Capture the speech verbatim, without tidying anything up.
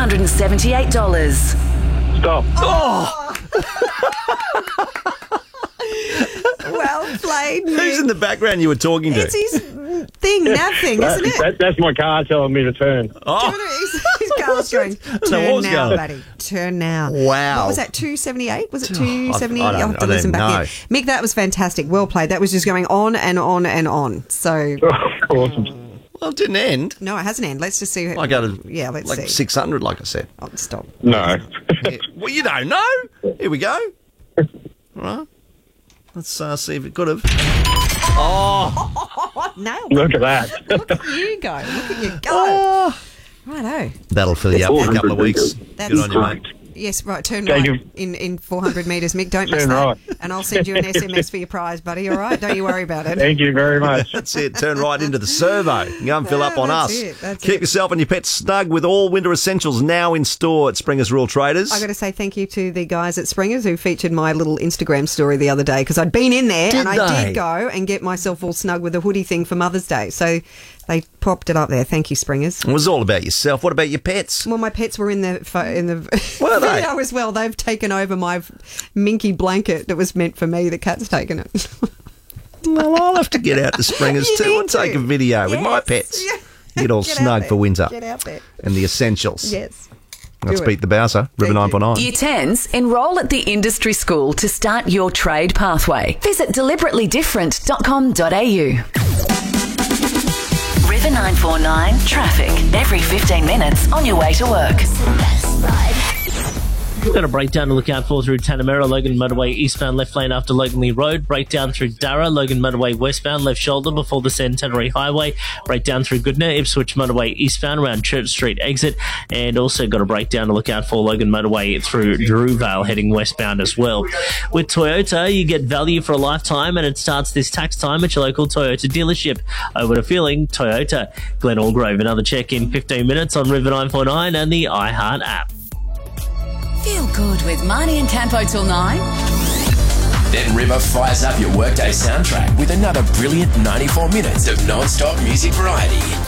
hundred seventy-eight dollars. Stop. Oh. Well played, Nick. Who's in the background you were talking to? It's his thing, nav thing, That- isn't it? that- that's my car telling me to turn. Oh, His, his car's going, know turn what's now, going. buddy. Turn now. Wow. What was that, two seventy-eight? Was it two seventy-eight? I don't- I'll have to I don't listen back know. in. Mick, that was fantastic. Well played. That was just going on and on and on. So, Awesome. well, it didn't end. no, it hasn't ended. Let's just see. I got to Yeah, let's like see. six hundred, like I said. Oh, stop. No. Yeah. Well, you don't know. Here we go. All right. Let's uh, see if it could have. Oh, nailed it. Look at that. Look at you go. Look at you go. Oh. Righto. That'll fill you up for a couple of weeks. That's Good on you, mate. Yes, right. Turn Okay, right you- in, in four hundred metres, Mick. Don't miss Turn that. right. And I'll send you an S M S for your prize, buddy. All right? Don't you worry about it. Thank you very much. That's it. Turn right into the servo. Go and fill Yeah, up on that's us. it, that's Keep it. yourself and your pets snug with all winter essentials now in store at Springers Rural Traders. I got to say thank you to the guys at Springers who featured my little Instagram story the other day because I'd been in there Did and I they? did go and get myself all snug with a hoodie thing for Mother's Day. So they popped it up there. Thank you, Springers. It was all about yourself. What about your pets? Well, my pets were in the pho- in the What are they? video as well. They've taken over my minky blanket that was meant for me. The cat's taken it. Well, I'll have to get out to Springers You too need and take to. a video with my Yes. pets. Yeah. Get all Get out snug there. for winter. Get out there. And the essentials. Yes. Let's Do it. beat the Bowser. River Thank nine you. point nine. Year tens, enrol at the industry school to start your trade pathway. Visit deliberately different dot com dot a u. River nine four nine traffic. Every fifteen minutes on your way to work. We've got a breakdown to look out for through Tanamera, Logan Motorway eastbound left lane after Logan Lee Road. Breakdown through Darra, Logan Motorway westbound left shoulder before the Centenary Highway. Breakdown through Goodna, Ipswich Motorway eastbound around Church Street exit. And also got a breakdown to look out for Logan Motorway through Drewvale heading westbound as well. With Toyota, you get value for a lifetime and it starts this tax time at your local Toyota dealership. Over to Feeling, Toyota. Glen Allgrove, another check in fifteen minutes on River nine four nine and the iHeart app. Feel good with Marnie and Campo till nine. Then River fires up your workday soundtrack with another brilliant ninety-four minutes of non-stop music variety.